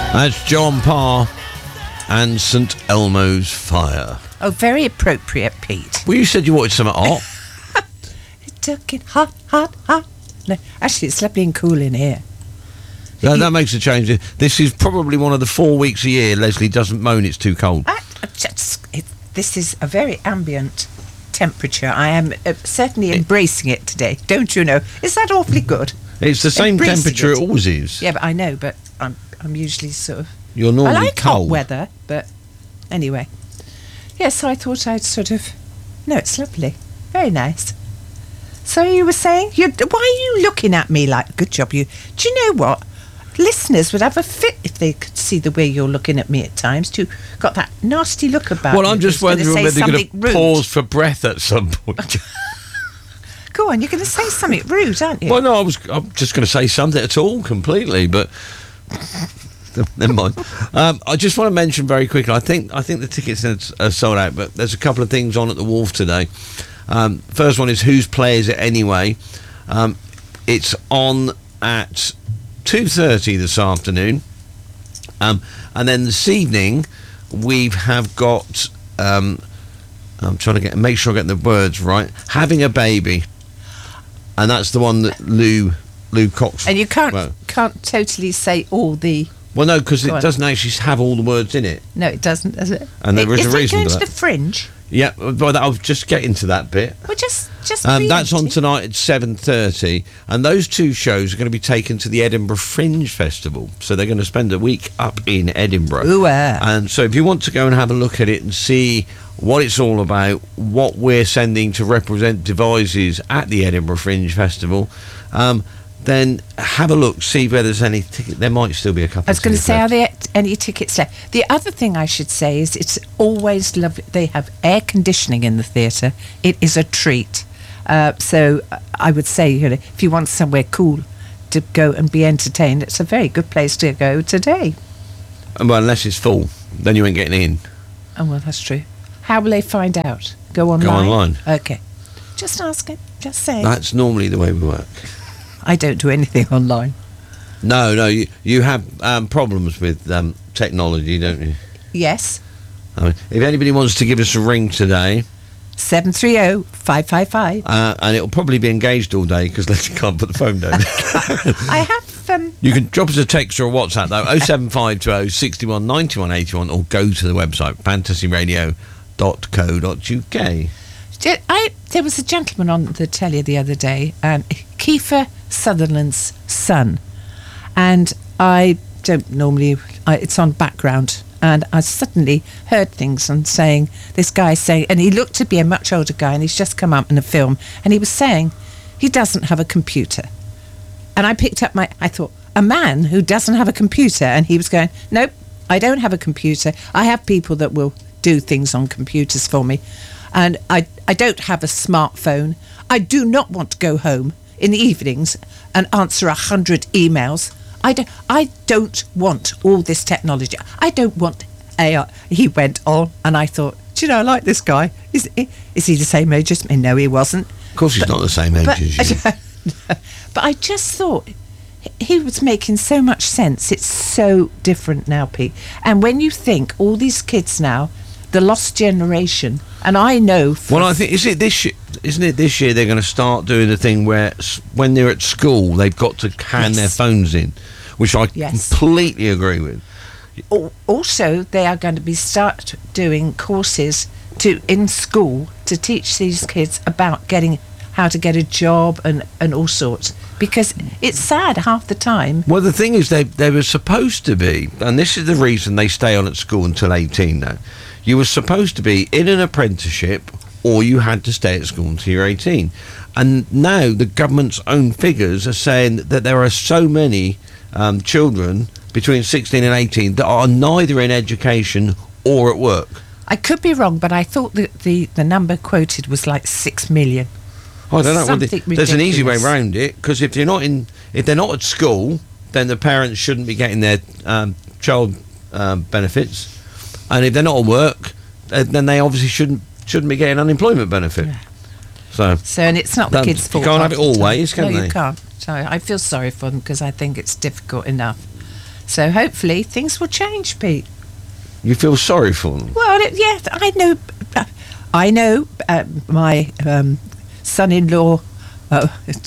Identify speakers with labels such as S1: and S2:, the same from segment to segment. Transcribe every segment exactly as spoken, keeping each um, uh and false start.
S1: That's John Parr and St Elmo's Fire.
S2: Oh, very appropriate, Pete.
S1: Well, you said you wanted something hot.
S2: It took it hot, hot, hot. No, actually, it's lovely and cool in here.
S1: That,
S2: You-
S1: that makes a change. This is probably one of the four weeks a year Leslie doesn't moan it's too cold.
S2: I, I just, it, this is a very ambient temperature. I am uh, certainly embracing it today. Don't you know? Is that awfully good?
S1: It's the same
S2: Embracing
S1: temperature it
S2: it.
S1: always is.
S2: Yeah, but I know, but I'm I'm usually sort of...
S1: You're normally
S2: I like
S1: cold.
S2: hot weather, but anyway. Yeah, so I thought I'd sort of... No, it's lovely. Very nice. So you were saying... You, why are you looking at me like... Good job, you... Do you know what? Listeners would have a fit if they could see the way you're looking at me at times. You got that nasty look about
S1: Well,
S2: you.
S1: I'm just
S2: Who's gonna
S1: wondering
S2: say
S1: whether you're going
S2: something
S1: to
S2: rude.
S1: pause for breath at some point.
S2: Go on, you're going to say something rude, aren't you?
S1: Well, no, I was. I'm just going to say something at all, completely, but never mind. Um, I just want to mention very quickly. I think I think the tickets are, are sold out, but there's a couple of things on at the Wharf today. Um, first one is Whose Play Is It Anyway? Um, it's on at two thirty this afternoon, um, and then this evening we have got. Um, I'm trying to get make sure I get the words right. Having a Baby. And that's the one that Lou Lou Cox.
S2: and you can't
S1: well,
S2: can't totally say all the...
S1: well, no, because
S2: Go
S1: it
S2: on.
S1: doesn't actually have all the words in it.
S2: No, it doesn't, does it?
S1: And there is a
S2: Is
S1: reason
S2: it going
S1: for
S2: to
S1: that.
S2: the Fringe?
S1: Yeah, well, I'll just get into that bit.
S2: Well, just... just
S1: Um,
S2: read
S1: that's
S2: it.
S1: on tonight at seven thirty, and those two shows are going to be taken to the Edinburgh Fringe Festival. So they're going to spend a week up in Edinburgh.
S2: Ooh, ah.
S1: And so if you want to go and have a look at it and see what it's all about, what we're sending to represent devices at the Edinburgh Fringe Festival, um, then have a look, see whether there's any ticket. There might still be a couple.
S2: I was going to
S1: of
S2: say, are
S1: tickets
S2: there any tickets left? The other thing I should say is it's always lovely. They have air conditioning in the theatre. It is a treat. Uh, so uh, I would say, you know, if you want somewhere cool to go and be entertained, it's a very good place to go today.
S1: left. Well, unless it's full, then you ain't getting in.
S2: Oh, well, that's true. How will they find out? Go online?
S1: Go online.
S2: Okay. Just asking. Just saying.
S1: That's normally the way we work.
S2: I don't do anything online.
S1: No, no, you you have um, problems with um, technology, don't you?
S2: Yes.
S1: I mean, if anybody wants to give us a ring today,
S2: seven three zero, five five five.
S1: uh, and it'll probably be engaged all day because Leslie can't put the phone down.
S2: I have... Um,
S1: You can drop us a text or a WhatsApp though, oh seven five two oh, six one, nine one eight one, or go to the website fantasy radio dot co dot uk.
S2: Did I, there was a gentleman on the telly the other day, um, Kiefer Sutherland's son, and I don't normally, I, it's on background, and I suddenly heard things and saying, this guy saying, and he looked to be a much older guy, and he's just come up in a film, and he was saying he doesn't have a computer. And I picked up my, I thought, a man who doesn't have a computer, and he was going, nope, I don't have a computer. I have people that will do things on computers for me. And I, I don't have a smartphone. I do not want to go home in the evenings and answer a hundred emails. I don't, I don't want all this technology. I don't want A I. He went on, and I thought, do you know, I like this guy. Is, is he the same age as me? No, he wasn't.
S1: Of course he's not the same age
S2: But,
S1: as you.
S2: but I just thought he was making so much sense. It's so different now, Pete. And when you think all these kids now, the lost generation, and I know...
S1: Well, I think, is it this year, isn't it this year they're going to start doing the thing where s- when they're at school, they've got to hand
S2: Yes.
S1: their phones in, which I
S2: Yes.
S1: completely agree with.
S2: Al- Also, they are going to be start doing courses to in school to teach these kids about getting how to get a job and, and all sorts. Because it's sad half the time.
S1: Well, the thing is, they they were supposed to be, and this is the reason they stay on at school until eighteen now. You were supposed to be in an apprenticeship, or you had to stay at school until you're eighteen. And now the government's own figures are saying that there are so many um, children between sixteen and eighteen that are neither in education or at work.
S2: I could be wrong, but I thought that the, the number quoted was like six million.
S1: I don't know. Well,
S2: Something
S1: the, there's an easy way
S2: ridiculous.
S1: around it, because if you're not in, if they're not at school, then the parents shouldn't be getting their um, child um, benefits, and if they're not at work, uh, then they obviously shouldn't shouldn't be getting unemployment benefit.
S2: Yeah.
S1: So,
S2: So, and it's not the
S1: Don't-
S2: kids'
S1: you
S2: fault.
S1: can't have
S2: half
S1: it all
S2: the time.
S1: ways, can
S2: no,
S1: they?
S2: you can't. So I feel sorry for them because I think it's difficult enough. So hopefully things will change, Pete.
S1: You feel sorry for them?
S2: Well, it, yeah, I know. Uh, I know uh, my um, son-in-law, uh,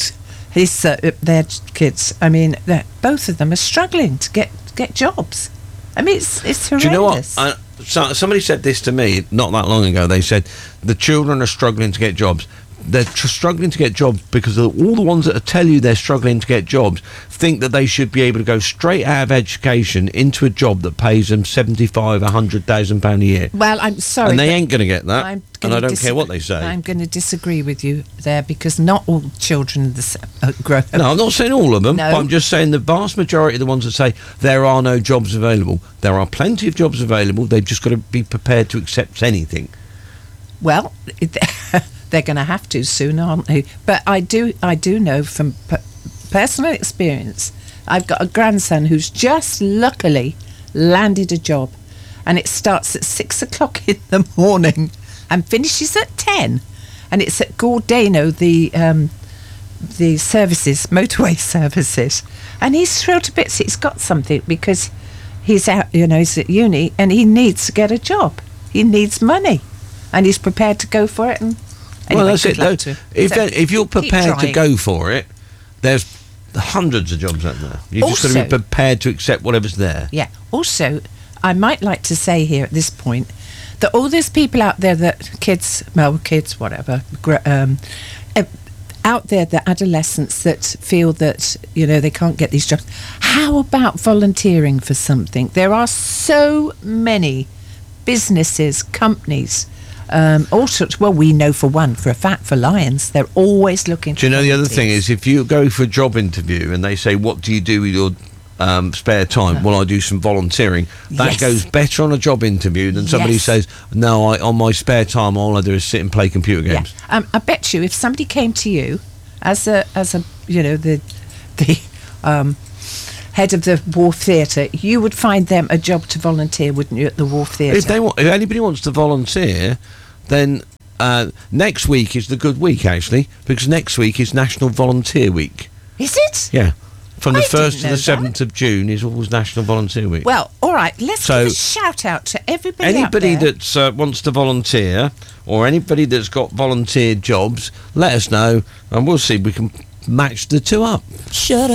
S2: his uh, their kids. I mean, both of them are struggling to get get jobs. I mean, it's it's horrendous.
S1: Do you know what? I, so, somebody said this to me not that long ago. They said the children are struggling to get jobs. They're tr- struggling to get jobs because of all the ones that tell you they're struggling to get jobs think that they should be able to go straight out of education into a job that pays them seventy-five, a hundred thousand pound a year.
S2: Well, I'm sorry,
S1: and they ain't going to get that.
S2: I'm
S1: and I don't
S2: disagree-
S1: care what they say.
S2: I'm going to disagree with you there because not all children are the same. Uh, grow
S1: No, I'm not saying all of them,
S2: No.
S1: but I'm just saying the vast majority of the ones that say there are no jobs available. There are plenty of jobs available. They've just got to be prepared to accept anything.
S2: Well, they're going to have to soon, aren't they? But I do, I do know from p- personal experience. I've got a grandson who's just luckily landed a job, and it starts at six o'clock in the morning and finishes at ten, and it's at Gordano, the um, the services, motorway services, and he's thrilled to bits. He's got something because he's out, you know, he's at uni and he needs to get a job. He needs money, and he's prepared to go for it. And anyway,
S1: well, that's
S2: good
S1: it.
S2: luck
S1: Though.
S2: to him.
S1: If
S2: So,
S1: that, if you're
S2: keep
S1: prepared to
S2: trying.
S1: go for it, there's hundreds of jobs out there. You've just got to be
S2: Also-
S1: prepared to accept whatever's there.
S2: Yeah. Also, I might like to say here at this point that all those people out there that kids, well, kids, whatever, gr- um, uh, out there, the adolescents that feel that, you know, they can't get these jobs. How about volunteering for something? There are so many businesses, companies, um, all sorts. Well, we know for one, for a fact, for Lions, they're always looking.
S1: Do you
S2: for
S1: know the other thing
S2: volunteers.
S1: is if you go for a job interview and they say, what do you do with your um, spare time? Well, I do some volunteering. That
S2: Yes.
S1: goes better on a job interview than somebody
S2: Yes.
S1: says, no, I, on my spare time, all I do is sit and play computer
S2: Yeah.
S1: games.
S2: Um, I bet you if somebody came to you as a as a you know the the um, head of the Wharf Theatre, you would find them a job to volunteer, wouldn't you, at the Wharf Theatre?
S1: If they want, if anybody wants to volunteer, then uh, next week is the good week actually, because next week is National Volunteer Week.
S2: Is it?
S1: Yeah, from the
S2: I
S1: first
S2: didn't
S1: to
S2: know
S1: the
S2: that.
S1: seventh of June is always National Volunteer Week.
S2: Well, all right. Let's
S1: So,
S2: give a shout out to everybody. out
S1: Anybody
S2: there.
S1: that uh, wants to volunteer, or anybody that's got volunteer jobs, let us know, and we'll see if we can match the two up.
S2: Shut up.